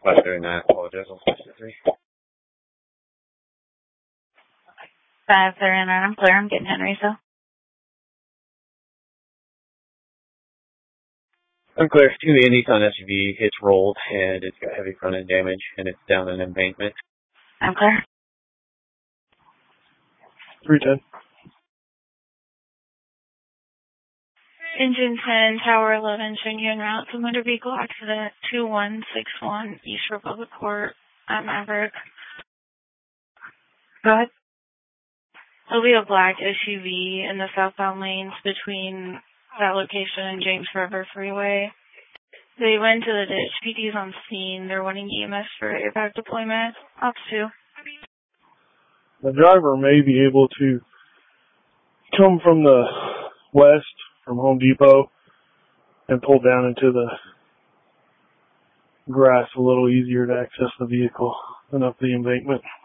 539, apologize, I'll switch to 3. 539, I'm clear. I'm getting Henry, so. I'm clear. 2 Nissan SUV, it's rolled, and it's got heavy front end damage, and it's down an embankment. I'm clear. 310. Engine 10, Tower 11, showing you en route to motor vehicle accident 2161 East Republic Court at Maverick. Go ahead. There'll be a black SUV in the southbound lanes between that location and James River Freeway. They went to the ditch. PD's on scene. They're wanting EMS for airbag deployment. Ops 2. The driver may be able to come from the west, from Home Depot, and pull down into the grass a little easier to access the vehicle than up the embankment.